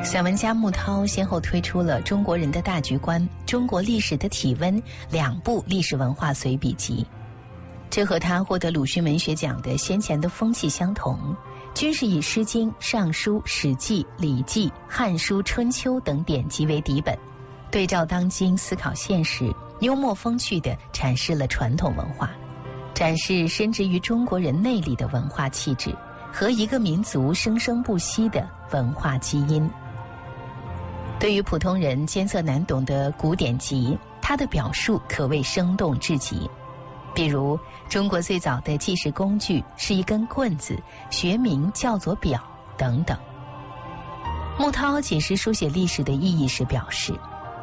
散文家穆涛先后推出了《中国人的大局观》《中国历史的体温》2部历史文化随笔集，这和他获得鲁迅文学奖的先前的风气相同，均是以《诗经》《尚书》《史记》《礼记》《汉书》《春秋》等典籍为底本，对照当今思考现实，幽默风趣地阐释了传统文化，展示深植于中国人内里的文化气质和一个民族生生不息的文化基因。对于普通人艰涩难懂的古典籍，他的表述可谓生动至极。比如中国最早的计时工具是一根棍子，学名叫做表等等。穆涛解释书写历史的意义时表示，